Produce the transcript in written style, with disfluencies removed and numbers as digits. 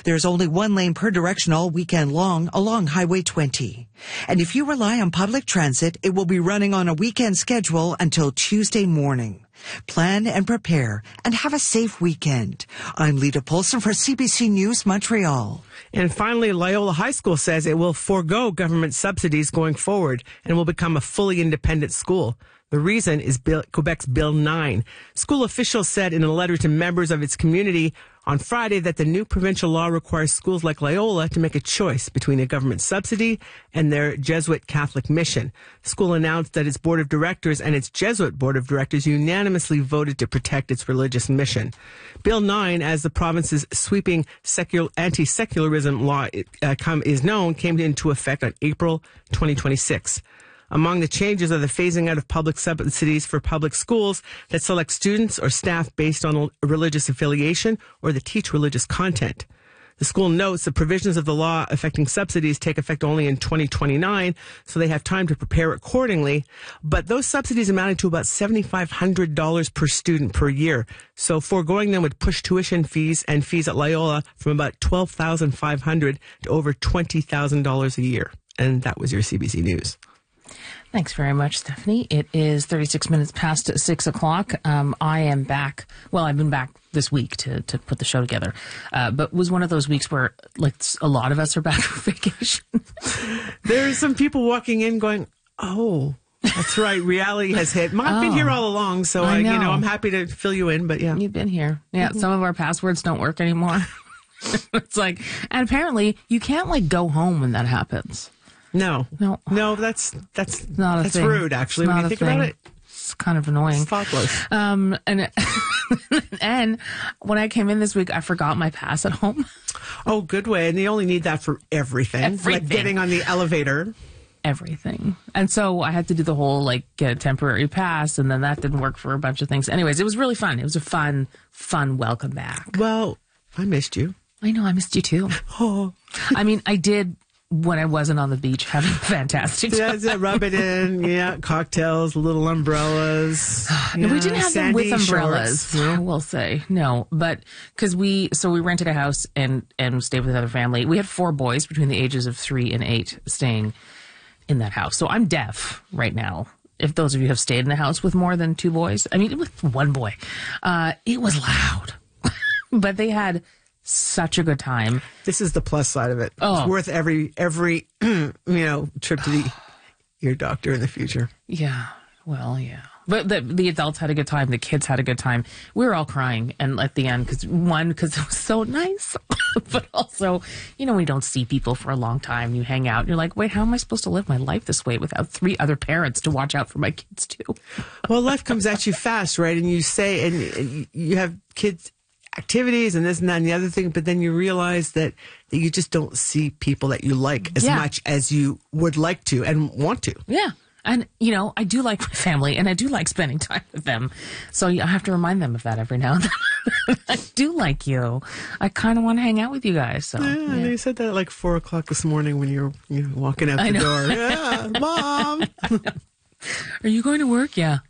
There's only one lane per direction all weekend long along Highway 20. And if you rely on public transit, it will be running on a weekend schedule until Tuesday morning. Plan and prepare and have a safe weekend. I'm Lita Polson for CBC News Montreal. And finally, Loyola High School says it will forego government subsidies going forward and will become a fully independent school. The reason is Quebec's Bill 9. School officials said in a letter to members of its community on Friday that the new provincial law requires schools like Loyola to make a choice between a government subsidy and their Jesuit Catholic mission. The school announced that its board of directors and its Jesuit board of directors unanimously voted to protect its religious mission. Bill 9, as the province's sweeping anti-secularism law is known, came into effect on April 2026. Among the changes are the phasing out of public subsidies for public schools that select students or staff based on religious affiliation or that teach religious content. The school notes the provisions of the law affecting subsidies take effect only in 2029, so they have time to prepare accordingly. But those subsidies amounted to about $7,500 per student per year. So foregoing them would push tuition fees and fees at Loyola from about $12,500 to over $20,000 a year. And that was your CBC News. Thanks very much, Stephanie. It is 36 minutes past 6 o'clock. I am back. Well, I've been back this week to put the show together. But it was one of those weeks where, like, a lot of us are back from vacation. There are some people walking in going, oh, that's right. Reality has hit. I've been here all along, so I'm happy to fill you in. But yeah, you've been here. Yeah, some of our passwords don't work anymore. It's like, and apparently you can't go home when that happens. No, that's not a thing. Rude, actually, when you think about it. It's kind of annoying. It's thoughtless. And when I came in this week, I forgot my pass at home. Oh, good way. And you only need that for everything. Like getting on the elevator. Everything. And so I had to do the whole, get a temporary pass, and then that didn't work for a bunch of things. Anyways, it was really fun. It was a fun welcome back. Well, I missed you. I know, I missed you too. Oh. I mean, I did when I wasn't on the beach having a fantastic time. Yeah, rub it in. Yeah, cocktails, little umbrellas. No, we didn't have them with umbrellas, shorts, no? I will say. No, but because we rented a house and stayed with another family. We had 4 boys between the ages of 3 and 8 staying in that house. So I'm deaf right now. If those of you have stayed in a house with more than 2 boys, I mean, with 1 boy, it was loud, but they had such a good time. This is the plus side of it. Oh. It's worth every trip to the ear doctor in the future. Yeah. Well, yeah. But the adults had a good time. The kids had a good time. We were all crying and at the end because it was so nice. But also, we don't see people for a long time. You hang out and you're like, wait, how am I supposed to live my life this way without 3 other parents to watch out for my kids too? Well, life comes at you fast, right? And you say, and you have kids activities and this and that and the other thing, but then you realize that you just don't see people that you like as much as you would like to and want to. Yeah. And, I do like my family and I do like spending time with them. So I have to remind them of that every now and then. I do like you. I kind of want to hang out with you guys. So yeah. You said that at 4 o'clock this morning when you were walking out the door. Yeah, Mom. Are you going to work? Yeah.